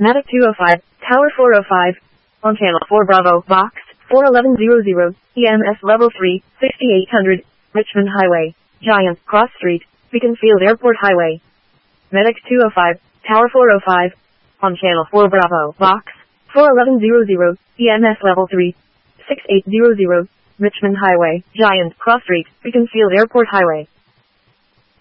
Medic 205, Tower 405. On Channel 4 Bravo, Box 41100, EMS Level 3, 6800, Richmond Highway, Giant Cross Street, Beaconsfield Airport Highway. Medic 205, Tower 405. On Channel 4 Bravo, Box 41100, EMS Level 3, 6800, Richmond Highway, Giant Cross Street, Beaconsfield Airport Highway.